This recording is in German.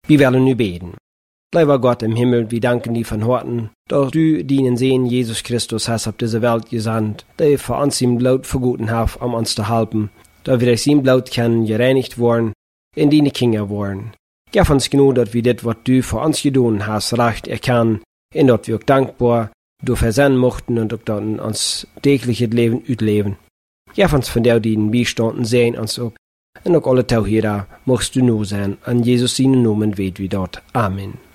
Wir wollen nu beten. Lieber Gott im Himmel, wir danken dir von Herzen, dass du deinen Sohn Jesus Christus hast auf diese Welt gesandt, der für uns sein Blut verguten hat, um uns zu helfen, dass wir durch sein Blut können gereinigt werden, in deine Kinder werden. Gib uns genug, dass wir das, was du für uns getan hast, recht erkennen, und dass wir auch dankbar dafür sein mochten und auch dann uns tägliches Leben ausleben. Gib uns von der deinen Beistanden sehen uns auch, und auch alle Tau hier da, mochtst du nur sein, an Jesus seinen Namen weht wie dort. Amen.